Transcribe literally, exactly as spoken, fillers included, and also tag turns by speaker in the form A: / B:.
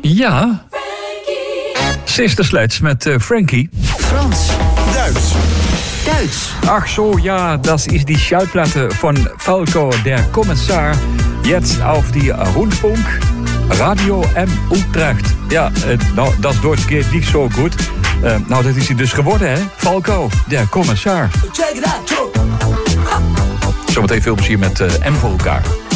A: Ja. Sister Sledge met uh, Frankie.
B: Frans.
C: Duits.
B: Duits.
A: Ach so, ja, das ist die Schallplatte von Falco, der Kommissar. Jetzt auf die Rundfunk. Radio M. Utrecht. Ja, uh, nou, dat Duits geht niet zo goed. Uh, nou, dat is hij dus geworden, hè? Falco, der Kommissar. Zometeen veel plezier met uh, M voor elkaar.